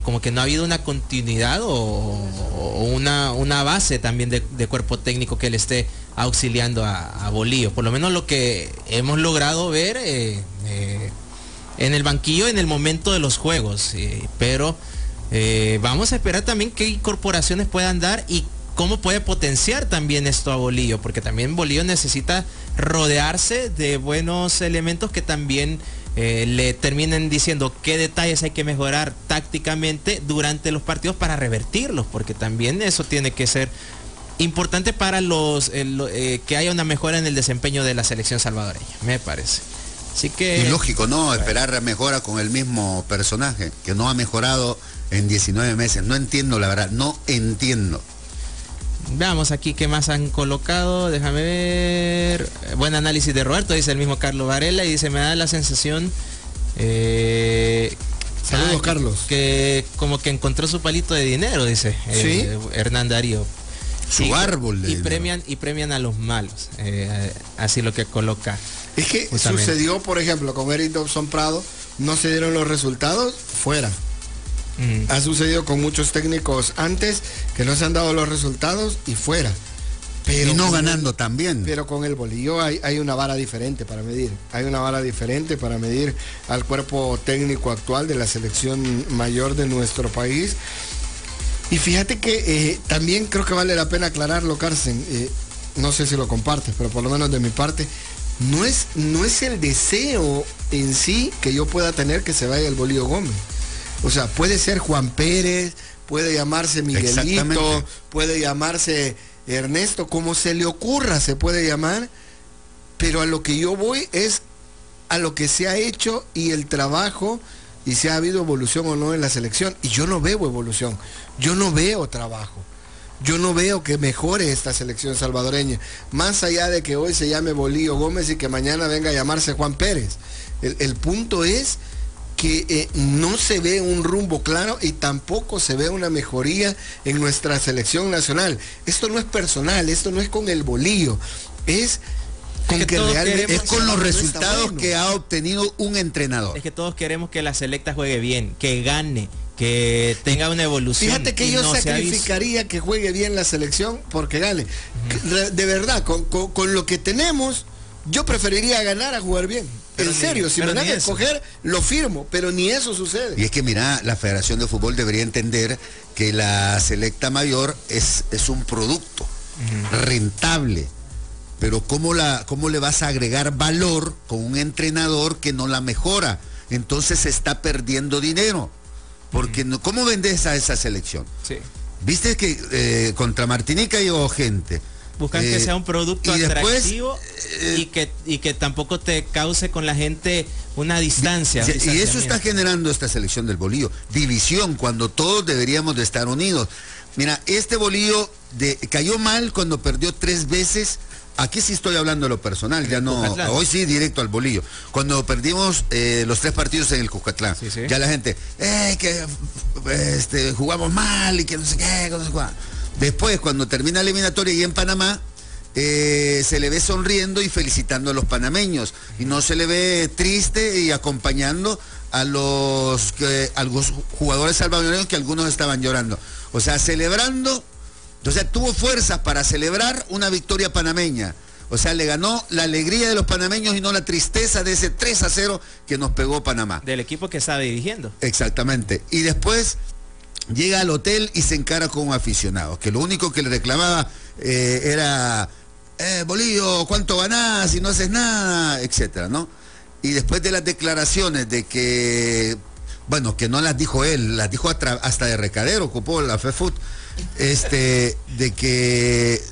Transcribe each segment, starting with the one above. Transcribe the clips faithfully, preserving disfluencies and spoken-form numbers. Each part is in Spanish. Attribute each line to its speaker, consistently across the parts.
Speaker 1: como que no ha habido una continuidad o, o una, una base también de, de cuerpo técnico que le esté auxiliando a, a Bolillo. Por lo menos lo que hemos logrado ver eh, eh, en el banquillo en el momento de los juegos. Eh, pero eh, vamos a esperar también qué incorporaciones puedan dar y cómo puede potenciar también esto a Bolillo, porque también Bolillo necesita rodearse de buenos elementos que también eh, le terminen diciendo qué detalles hay que mejorar tácticamente durante los partidos para revertirlos, porque también eso tiene que ser importante para los el, eh, que haya una mejora en el desempeño de la selección salvadoreña, me parece. Así que...
Speaker 2: Y lógico, ¿no? Esperar mejora con el mismo personaje, que no ha mejorado en diecinueve meses. No entiendo, la verdad, no entiendo.
Speaker 1: Veamos aquí qué más han colocado, déjame ver. Buen análisis de Roberto, dice el mismo Carlos Varela, y dice, me da la sensación eh,
Speaker 3: saludos
Speaker 1: ah,
Speaker 3: Carlos,
Speaker 1: que como que encontró su palito de dinero, dice
Speaker 3: ¿sí?
Speaker 1: eh, Hernán Darío.
Speaker 2: Su
Speaker 1: y,
Speaker 2: árbol de
Speaker 1: y premian y premian a los malos, eh, así lo que coloca.
Speaker 3: Es que
Speaker 1: justamente
Speaker 3: sucedió, por ejemplo, con Eric Dobson Prado, no se dieron los resultados, fuera. Mm. Ha sucedido con muchos técnicos antes que no se han dado los resultados y fuera. Pero
Speaker 2: y no
Speaker 3: con,
Speaker 2: ganando también.
Speaker 3: Pero con el Bolillo hay, hay una vara diferente para medir. Hay una vara diferente para medir al cuerpo técnico actual de la selección mayor de nuestro país. Y fíjate que eh, también creo que vale la pena aclararlo, Carsten. Eh, no sé si lo compartes, pero por lo menos de mi parte, no es, no es el deseo en sí que yo pueda tener que se vaya el Bolillo Gómez. O sea, puede ser Juan Pérez, puede llamarse Miguelito, puede llamarse Ernesto, como se le ocurra se puede llamar, pero a lo que yo voy es a lo que se ha hecho y el trabajo y si ha habido evolución o no en la selección. Y yo no veo evolución, yo no veo trabajo, yo no veo que mejore esta selección salvadoreña, más allá de que hoy se llame Bolillo Gómez y que mañana venga a llamarse Juan Pérez. El, el punto es que eh, no se ve un rumbo claro y tampoco se ve una mejoría en nuestra selección nacional. Esto no es personal, esto no es con el Bolillo, es con
Speaker 1: es que,
Speaker 3: que realmente
Speaker 2: es con los resultados bueno. que ha obtenido un entrenador.
Speaker 1: Es que todos queremos que la selecta juegue bien, que gane, que tenga una evolución.
Speaker 3: Fíjate que yo no sacrificaría que juegue bien la selección porque gane. Uh-huh. De verdad, con, con, con lo que tenemos, yo preferiría ganar a jugar bien. Pero en serio, ni, si me dan a escoger, lo firmo, pero ni eso sucede.
Speaker 2: Y es que mira, la Federación de Fútbol debería entender que la selecta mayor es, es un producto uh-huh. rentable. Pero ¿cómo, la, ¿cómo le vas a agregar valor con un entrenador que no la mejora? Entonces se está perdiendo dinero. Porque uh-huh. no, ¿cómo vendes a esa selección?
Speaker 1: Sí.
Speaker 2: Viste que eh, contra Martinica llegó gente.
Speaker 1: Buscan eh, que sea un producto
Speaker 2: y
Speaker 1: atractivo
Speaker 2: después, eh,
Speaker 1: y, que, y que tampoco te cause con la gente una distancia.
Speaker 2: Y, y eso está generando esta selección del Bolillo. División, cuando todos deberíamos de estar unidos. Mira, este Bolillo de, cayó mal cuando perdió tres veces. Aquí sí estoy hablando de lo personal, ya no, Cucatlán. Hoy sí directo al Bolillo. Cuando perdimos eh, los tres partidos en el Cucatlán, sí, sí. ya la gente, eh, que este, jugamos mal y que no sé qué, no sé cuál. Después, cuando termina la eliminatoria y en Panamá, eh, se le ve sonriendo y felicitando a los panameños. Y no se le ve triste y acompañando a los, que, a los jugadores salvadoreños que algunos estaban llorando. O sea, celebrando, o sea, tuvo fuerzas para celebrar una victoria panameña. O sea, le ganó la alegría de los panameños y no la tristeza de ese tres a cero que nos pegó Panamá.
Speaker 1: Del equipo que estaba dirigiendo.
Speaker 2: Exactamente. Y después llega al hotel y se encara con un aficionado, que lo único que le reclamaba eh, era, eh, Bolillo, ¿cuánto ganás si no haces nada? Etcétera, ¿no? Y después de las declaraciones de que, bueno, que no las dijo él, las dijo hasta de recadero, ocupó la FEFUT, este, de que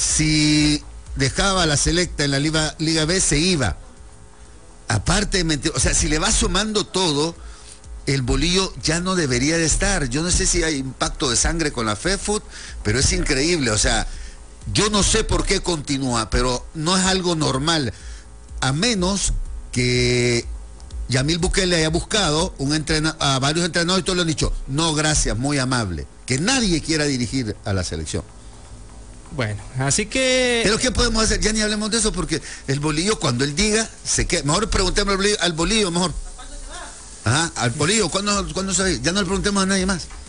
Speaker 2: si dejaba la selecta en la Liga, Liga B se iba. Aparte de mentir, o sea, si le va sumando todo, el Bolillo ya no debería de estar. Yo no sé si hay impacto de sangre con la FEFUT, pero es increíble. O sea, yo no sé por qué continúa, pero no es algo normal. A menos que Yamil Bukele haya buscado un entrena a varios entrenadores y todos le han dicho, no, gracias, muy amable. Que nadie quiera dirigir a la selección.
Speaker 1: Bueno, así que...
Speaker 2: Pero ¿qué podemos hacer? Ya ni hablemos de eso porque el Bolillo, cuando él diga, se queda. Mejor preguntémosle al Bolillo, mejor. Ajá, al Bolillo, ¿cuándo, ¿cuándo se va a ir? Ya no le preguntemos a nadie más.